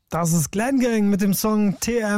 Das ist Glenn Gang mit dem Song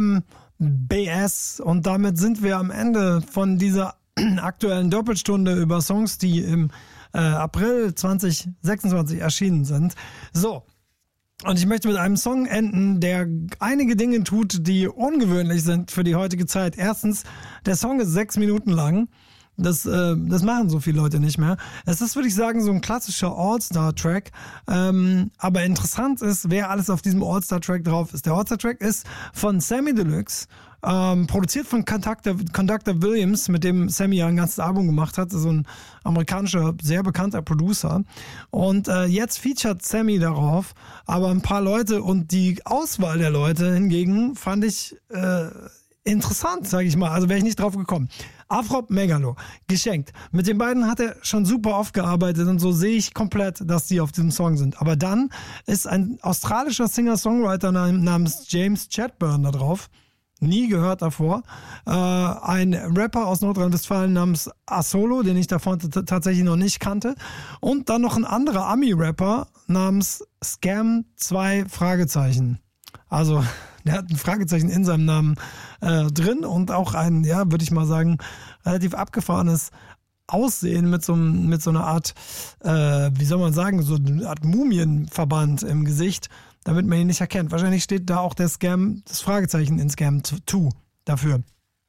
TMBS und damit sind wir am Ende von dieser aktuellen Doppelstunde über Songs, die im April 2026 erschienen sind. So, und ich möchte mit einem Song enden, der einige Dinge tut, die ungewöhnlich sind für die heutige Zeit. Erstens, der Song ist 6 Minuten lang. Das machen so viele Leute nicht mehr. Es ist, würde ich sagen, so ein klassischer All-Star-Track. Aber interessant ist, wer alles auf diesem All-Star-Track drauf ist. Der All-Star-Track ist von Sammy Deluxe, produziert von Conductor Williams, mit dem Sammy ja ein ganzes Album gemacht hat. So ein amerikanischer, sehr bekannter Producer. Und jetzt featured Sammy darauf, aber ein paar Leute und die Auswahl der Leute hingegen fand ich interessant, sage ich mal. Also wäre ich nicht drauf gekommen. Afrop Megalo, geschenkt. Mit den beiden hat er schon super oft gearbeitet und so sehe ich komplett, dass die auf diesem Song sind. Aber dann ist ein australischer Singer-Songwriter namens James Chadburn da drauf. Nie gehört davor. Ein Rapper aus Nordrhein-Westfalen namens Asolo, den ich davon tatsächlich noch nicht kannte. Und dann noch ein anderer Ami-Rapper namens Scam 2 Fragezeichen. Also der hat ein Fragezeichen in seinem Namen drin und auch ein, ja, würde ich mal sagen, relativ abgefahrenes Aussehen mit so einer Art, wie soll man sagen, so eine Art Mumienverband im Gesicht, damit man ihn nicht erkennt. Wahrscheinlich steht da auch das Fragezeichen in Scam 2 dafür.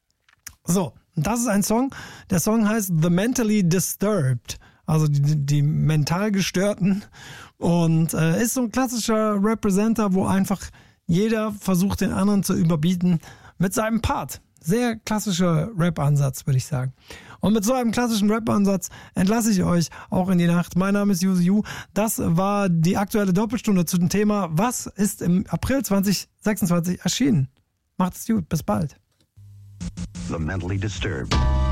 So, das ist ein Song. Der Song heißt The Mentally Disturbed. Also die mental Gestörten. Und ist so ein klassischer Representer, wo einfach jeder versucht, den anderen zu überbieten mit seinem Part. Sehr klassischer Rap-Ansatz, würde ich sagen. Und mit so einem klassischen Rap-Ansatz entlasse ich euch auch in die Nacht. Mein Name ist Yuzu. Das war die aktuelle Doppelstunde zu dem Thema, was ist im April 2026 erschienen. Macht es gut, bis bald. The Mentally Disturbed.